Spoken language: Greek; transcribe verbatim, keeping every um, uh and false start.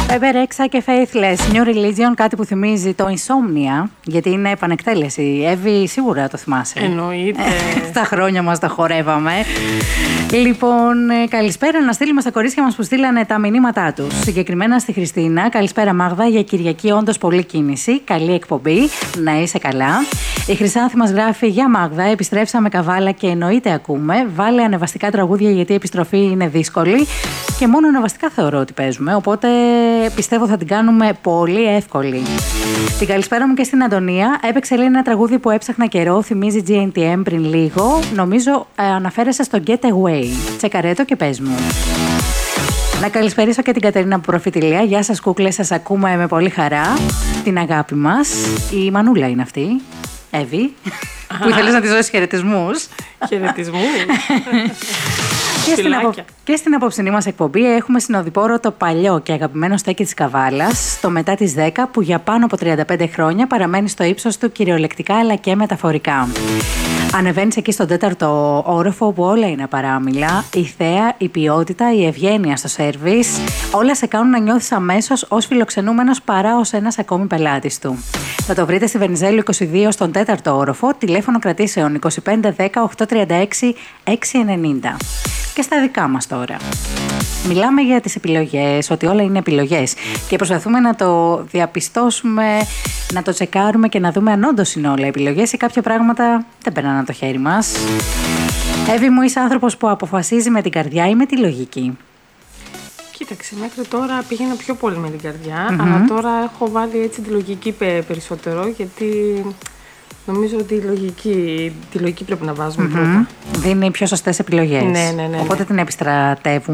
Ρέξα και Faithless, New Religion, κάτι που θυμίζει το Insomnia, γιατί είναι επανεκτέλεση. Εύη, σίγουρα το θυμάσαι. Εννοείται. Στα χρόνια μας το χορεύαμε. Λοιπόν, καλησπέρα να στείλουμε στα κορίτσια μας που στείλανε τα μηνύματά τους. Συγκεκριμένα στη Χριστίνα. Καλησπέρα Μάγδα, για Κυριακή όντως πολλή κίνηση. Καλή εκπομπή, να είσαι καλά. Η Χρυσάνθη μας γράφει: Γεια Μάγδα, επιστρέψαμε καβάλα και εννοείται ακούμε. Βάλε ανεβαστικά τραγούδια γιατί η επιστροφή είναι δύσκολη. Και μόνο ανεβαστικά θεωρώ ότι παίζουμε. Οπότε πιστεύω θα την κάνουμε πολύ εύκολη. Την καλησπέρα μου και στην Αντωνία. Έπαιξε λέει ένα τραγούδι που έψαχνα καιρό. Θυμίζει τζι εν τι εμ πριν λίγο. Νομίζω ε, αναφέρεσαι στο Get Away. Τσεκαρέτο και πες μου. Να καλησπερίσω και την Κατερίνα από Προφητηλία. Γεια σας κούκλες, σας ακούμε με πολύ χαρά. Την αγάπη μας. Η Μανούλα είναι αυτή. Εύη, που ήθελες να της δώσεις χαιρετισμούς. Χαιρετισμούς. Και στην, απο... και στην απόψινή μας εκπομπή έχουμε συνοδοιπόρο το παλιό και αγαπημένο στέκι της Καβάλας, το μετά τις δέκα, που για πάνω από τριάντα πέντε χρόνια παραμένει στο ύψος του κυριολεκτικά αλλά και μεταφορικά. Ανεβαίνεις εκεί στον τέταρτο όροφο όπου όλα είναι παράμιλα, η θέα, η ποιότητα, η ευγένεια στο σέρβις, όλα σε κάνουν να νιώθεις αμέσως ως φιλοξενούμενος παρά ως ένας ακόμη πελάτης του. Θα το βρείτε στη Βενιζέλου είκοσι δύο στον τέταρτο όροφο, τηλέφωνο κρατήσεων είκοσι πέντε δέκα οκτακόσια τριάντα έξι εξακόσια ενενήντα. Και στα δικά μας τώρα. Μιλάμε για τις επιλογές, ότι όλα είναι επιλογές και προσπαθούμε να το διαπιστώσουμε, να το τσεκάρουμε και να δούμε αν όντως είναι όλα επιλογές ή κάποια πράγματα δεν περνάνε από το χέρι μας. Εύη μου, είσαι άνθρωπος που αποφασίζει με την καρδιά ή με τη λογική? Κοίταξε, μέχρι τώρα πήγαινα πιο πολύ με την καρδιά, mm-hmm. αλλά τώρα έχω βάλει έτσι τη λογική περισσότερο, γιατί νομίζω ότι η λογική, τη λογική πρέπει να βάζουμε mm-hmm. πρώτα. Δίνει πιο σωστές επιλογές. Ναι, ναι, ναι, ναι. Οπότε την επιστρατεύουμε.